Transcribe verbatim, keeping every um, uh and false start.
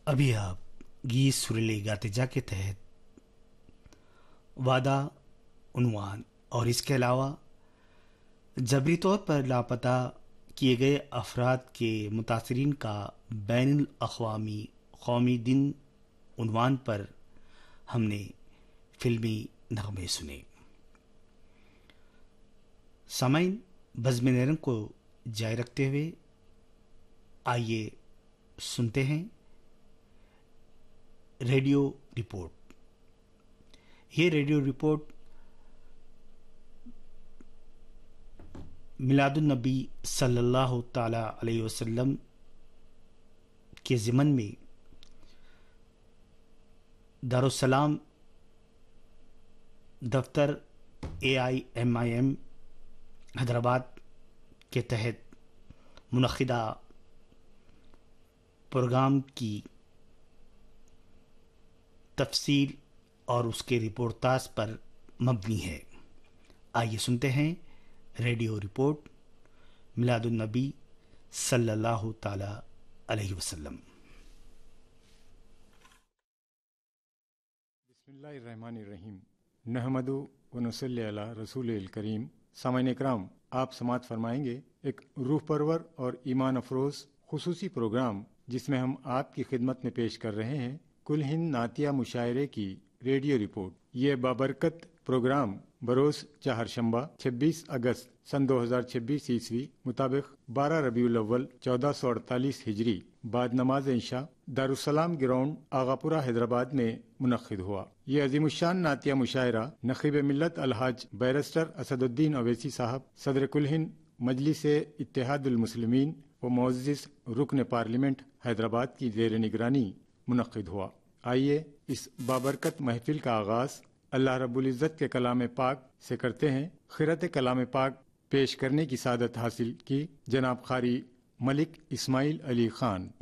ابھی آپ گیت سریلے گاتے جا کے تحت وعدہ، عنوان اور اس کے علاوہ جبری طور پر لاپتہ کیے گئے افراد کے متاثرین کا بین الاقوامی قومی دن عنوان پر ہم نے فلمی نغمے سنے۔ سامعین، بزم نیرنگ کو جائے رکھتے ہوئے آئیے سنتے ہیں ریڈیو رپورٹ۔ یہ ریڈیو رپورٹ میلاد النبی صلی اللہ تعالی علیہ وسلم کے ضمن میں دارالسلام دفتر اے I am I am Hyderabad کے تحت منعقدہ پروگرام کی تفصیل اور اس کے رپورتاژ پر مبنی ہے۔ آئیے سنتے ہیں ریڈیو رپورٹ میلاد النبی صلی اللہ تعالی علیہ وسلم۔ بسم اللہ الرحمن الرحیم، نحمد و نصلی علی رسول الکریم۔ سامعین اکرام، آپ سماعت فرمائیں گے ایک روح پرور اور ایمان افروز خصوصی پروگرام جس میں ہم آپ کی خدمت میں پیش کر رہے ہیں کل ہند نعتیہ مشاعرے کی ریڈیو رپورٹ۔ یہ بابرکت پروگرام بروز چہارشنبہ چھبیس اگست سن دو ہزار چھبیس عیسوی مطابق بارہ ربیع الاول چودہ سو اڑتالیس ہجری بعد نماز عشاء دارالسلام گراؤنڈ آغاپورہ حیدرآباد میں منعقد ہوا۔ یہ عظیم الشان نعتیہ مشاعرہ نقیب ملت الحاج بیرسٹر اسد الدین اویسی صاحب، صدر کل ہند مجلس اتحاد المسلمین و معزز رکن پارلیمنٹ حیدرآباد کی زیر نگرانی منعقد ہوا۔ آئیے اس بابرکت محفل کا آغاز اللہ رب العزت کے کلام پاک سے کرتے ہیں۔ خیرت کلام پاک پیش کرنے کی سعادت حاصل کی جناب قاری ملک اسماعیل علی خان۔